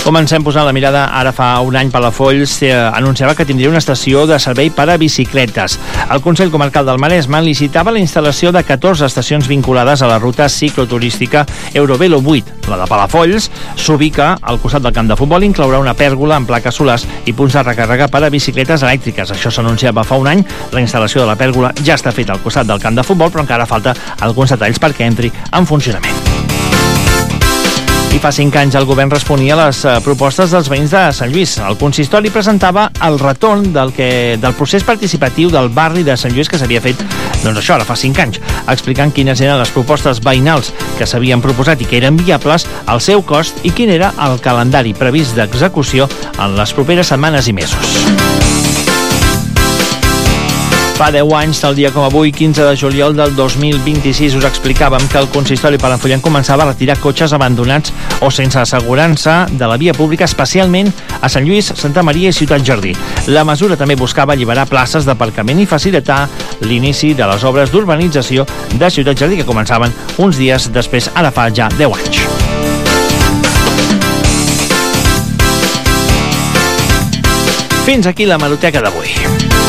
Comencem posant la mirada. Ara fa un any Palafolls anunciava que tindria una estació de servei per a bicicletes. El Consell Comarcal del Maresme licitava la instal·lació de 14 estacions vinculades a la ruta cicloturística Eurovelo 8. La de Palafolls s'ubica al costat del camp de futbol i inclourà una pèrgola amb plaques solars i punts de recàrrega per a bicicletes elèctriques. Això s'anunciava fa un any. La instal·lació de la pèrgola ja està feta al costat del camp de futbol, però encara falta alguns detalls perquè entri en funcionament. I fa 5 anys el govern responia a les propostes dels veïns de Sant Lluís. El consistori presentava el retorn del procés participatiu del barri de Sant Lluís que s'havia fet, doncs això, ara fa 5 anys, explicant quines eren les propostes veïnals que s'havien proposat i que eren viables, el seu cost i quin era el calendari previst d'execució en les properes setmanes i mesos. Fa 10 anys, tal dia com avui, 15 de juliol del 2026, us explicàvem que el consistori palenfollenc començava a retirar cotxes abandonats o sense assegurança de la via pública, especialment a Sant Lluís, Santa Maria i Ciutat Jardí. La mesura també buscava alliberar places d'aparcament i facilitar l'inici de les obres d'urbanització de Ciutat Jardí, que començaven uns dies després, ara fa ja 10 anys. Fins aquí la Hemeroteca d'avui.